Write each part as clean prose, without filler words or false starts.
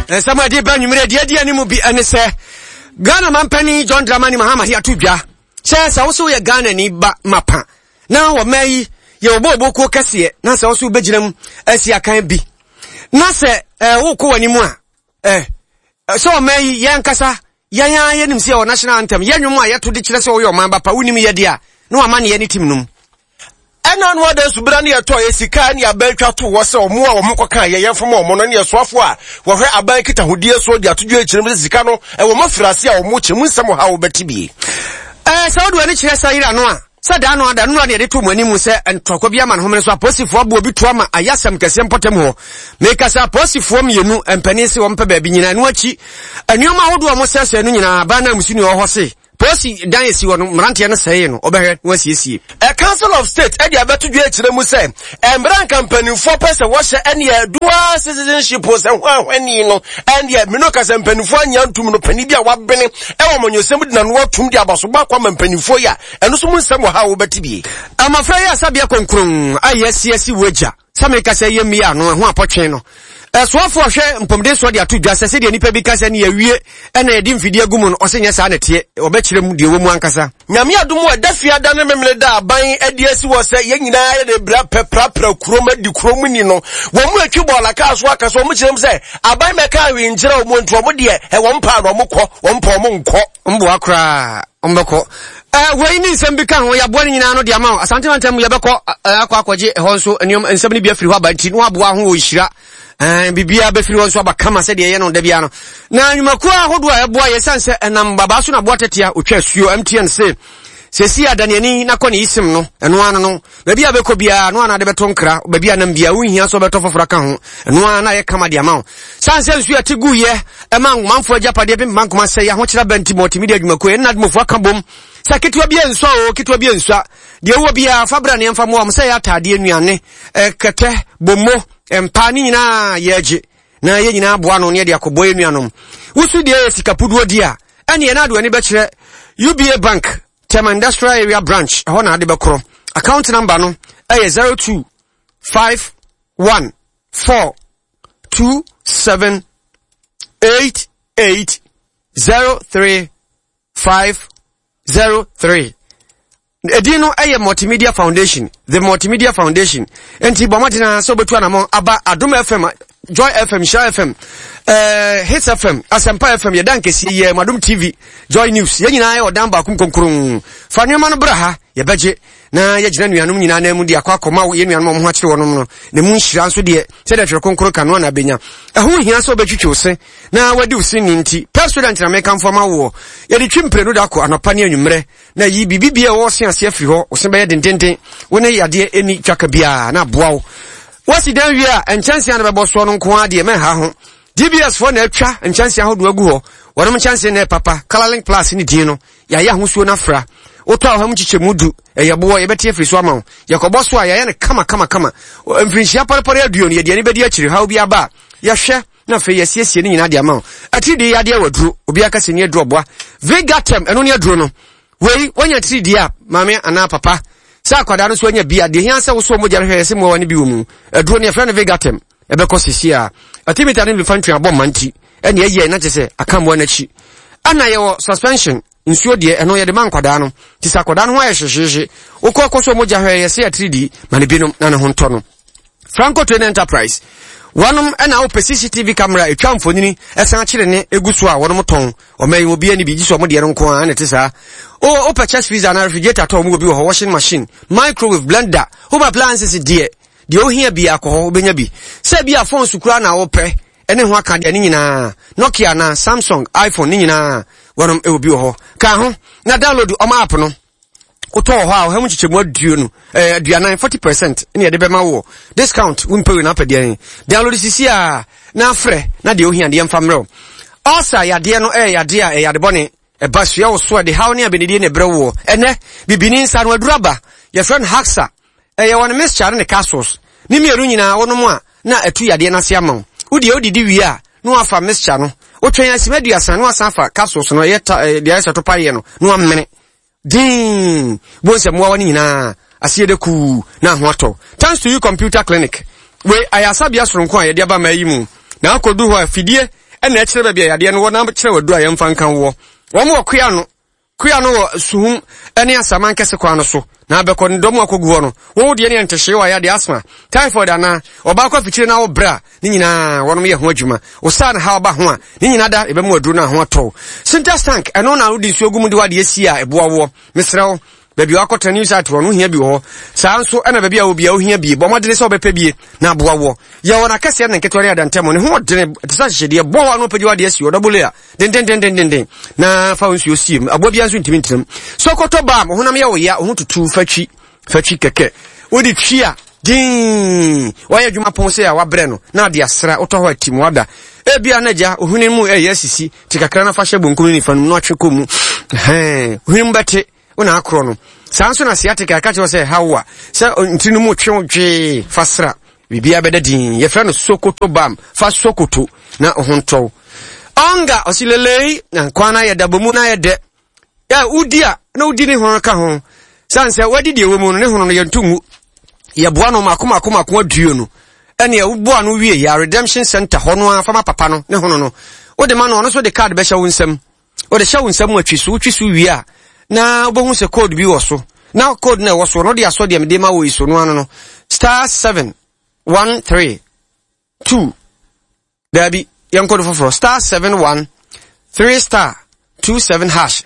Sama de banumere de ani mu bi ane se Ghana mampani John Dramani Mahama ya tudwa se wo ye Ghana ni ba mapa na wo mai ye obo ko kase na se wo beginam asi akan bi na se wo ko wani mu a so mai yan kasa yan nim se o national anthem yanwum a yeto de kire se wo yo man ba pa wunim ye de a no ama ne ye ni tim num ena no da subira ne yeto esika ne abetwa to wo se omo a omo koka ye yemfom omo no ne yesoafo a wo hwe aban kita hodie so de atodwo ekirem sika no wo mafirase a omo chemu nsem ha wo betibie so do ani kire sa ira no a sada no ada no ne de to mani mu se entoko bia man homene so aposifo abo obi to ama ayasam kase mpotem ho meka sa aposifo mienu empani se wo mpa ba bi nyina no achi anuoma hodo mo sese no nyina ba na musuni ho se Posi dan si wono mrante ne sey no obehwe no asiesie Council of State e dia betodwo ekire mu se embran company for person wo hye ene ya dual citizenship o se hwani no and ya minoka se mpanifo anya ntum no pani bia wabene e wo monyosem di na no atum di abaso ba kwa mpanifo ya eno so mu nsem ha wo betibie amafra ya sabia konkron ayesiesi woja sameka se yemi ya no ho apotwen no Swafo hwe mpomde so de atodwa sese de nipa bi kasa ne yawie ena edi mfidi agumu no osenye sa na tie obekire mu de wo mu ankasa nyame adomu adafia da ne memle da aban edi asi wo se ye nyina ye de bra pepra kuroma di kromu ni no wo mu atwi bola ka so aka so mu kirem se aban meka wi njira wo mu nto mo de e wo mpa no mo kɔ wo mpa mo nkɔ mbo akra ombeko we ni nsem bi kan ho yabo ni nyina no de ama asante mantem yebekɔ akwaje ho nso nsem ni bi afiri ho abanti no aboa ho ohira bibia be firi wonso abakama se de ye no da bia no na nyumaku ahodo a eboa ye sanse enam baba so na boa tetea otwa suo MTN se sesi adaniani na kɔ ne isim no eno ano no bibia be kɔ bia no ana de beto nkra bibia nam bia wonhia so beto fofora ka ho eno ana ye kama de ama sanse nsu ya tegu ye ema manfo agapade be mankoma se ya ho kyera banti multimedia adwumaku en na demofo aka bom saketwa bia nso o ketwa bia nso de wo bia fabra ne mfa mo am se ya atade anuane kete bommo empa ni nyina yeje na ye nyina aboa no ne de akobo enuanom wusu de sikapuduo di a ene ye na ado ani be kire UBA Bank Tema Industrial Area Branch ho na ade be kro account number no eye 02514278803503 Edino eye Multimedia Foundation, the Multimedia Foundation. Enti bomatina so betu anamo aba Adom FM, Joy FM, Share FM, Hits FM, Asempa FM, Yedankesi ye Madum TV, Joy News. Ye nyina ye odamba kunkonkurun. Fanema no braha ye beje na ye gina nuanum nyina na mu de akwa ye nuanum ho akire wonom no. Ne mu nhira nso de se de twerɛ konkurun kanu na benya. Ɛho hia so betwitwe ose na wadi usi ni nti. President na meka mfama wo. Ye de twimpre no da ko anopa ne anwumre na yi bibibia wo se ase afiri ho. Ose be ye dendenden. Wo ne yade eni twaka bia na boa wo. Wasi dan wi a enchanse na bebo so no nko ade me ha ho. DBS for na atwa enchanse ahodo agu ho. Wonom enchanse na papa Colorlink Plus ni din no. Ya ya hosuo na fra. Oto aham chichemudu yebo yebeti afiri so ama yakobo so aya ne kama mfinhia parepare aduo ne de ne bedi akiri ha obi aba ya hwe na fe yesiesie ne nyina de ama atidi ya de waduro obi aka se ne aduro Vegatem eno ne aduro no wei wonya tridi a mame ana papa sa akwada no so anya bia de hia se wo so mogare hwe se mo wani bi wo mu aduro ne fra ne Vegatem ebeko sisia atimita ne bifantwe abommanti ene ye na tese akambo na chi ana ye suspension nsuo de eno ye de man kwada no ti sa kwada no ho ayehyehyehye okokoso moja hwe ye se ya 3D mane binom na ne ho nto no Franco Train Enterprise wanom ena ope CCTV camera etwa mfonini esan kire ne eguso a wonom ton omayi obi ani bi giso mo de nko a ne te sa ope chest freezer na refrigerator to mo obi ho washing machine microwave blender home appliances de ohia bi akọ obenya bi se bi a phone sukura na ope ene ho aka de nyina Nokia na Samsung iPhone nyina wonom e obi ho ka ho na download o app no oto ho a ho chichemu aduo no aduanan 40% ene ye de bema wo discount wimpe na pede download sisi a na afre na de ohia de mfamro osa yade no yade a yade bone basua wo so de hawo ne abedide ne brewo ene bibini nsa no aduraba ye friend Haxa ye won mixture ne castles ni mieru nyina wonom a na atu yade na se ama udi odidi wi a no afa mixture no otwen asimaduasa no asafa castles no ye de ayesa to paye no no amene din bonse mo wani nyina asiede ku na ho ato thanks to you computer clinic we ayasabia soronko a ye de aba mayi mu na akodu ho afidie ena ekire ba bia yade no wona kire wadu a yemfa nkan wo wo kuya no wo suhum ene asaman kese kwa no so na abekọ ndom akogu ho no wo de ne ntehye wa yade asma typhoid ana oba kwa fichire na wo bra ni nyina wonom ye ho adwuma wo sa na ha oba ho a ni nyina da ebe mu aduru na ho ato Sintas tank eno na wodi nsuo gum de wade asi a eboa wo mesrew baby wakota news at wo no hia bi wo saa nso ena baby a obi a ohia bi bo modene se obepa bi na aboa wo ye wona kase na nketore adantem ne ho dene tesa hyede bo wa no pagi wade asi wo double a den na fa nsuo sim aboa bi anso ntimi sokoto ba mo honam ye wo ya ho tutu fatwi keke wodi twi a din wa ya dwuma pon se a wabre no na de asra oto ho atim wada ebia na ja ohune mu yesisi tikakra na fa hye bonkum ni fanum no atweko mu ohune mbete una akro no sanso na siatic akache say hawa say ntinu mu twedwe fasra bibia bedadin ye fra no sokoto bam fa sokoto na ohonto onga osilelei na kwana ya dabomu na ye de ya udia na udini hono ka ho sanse wadidi ewemu no ne hono no ye ntumu ye boa no makoma aduo no ene ya uboa no wie ya redemption center hono afama papa no ne hono no wo de ma no so de card be hya wonsam wo de hya wonsam atwiso wie a na obohu se code bi wo so na code na wo so no de aso de me ma wo iso no ano no *713 2 dabi yan code for *713 *27 hash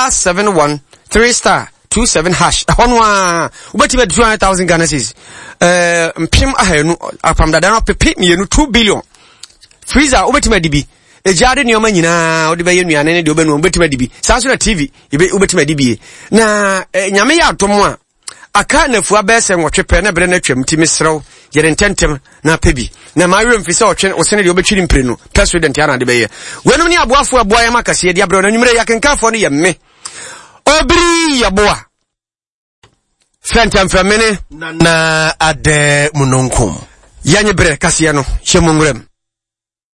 *713 *27 hash honwa ubeti be 200,000 Ghana cedis mpim ahanu apam dada no pepe mienu 2 billion freezer ubeti me dibi ejade ni oma nyina odi be yenuane ne de obenu ubeti me dibi sanso na TV ubeti me dibi na nyame ya atomo a aka na fu abese nwotwepe na bre na twam ti misrew yere ntentem na pebi na mawe mfise otwe osene de obetwiri mpre no president ya na de be ye wenum ni aboafo aboa ya makase de abro na nwumre ya kenkafo no ye me obri yaboa fentam famene na ade munonkum yanye bre kase no hyemungrem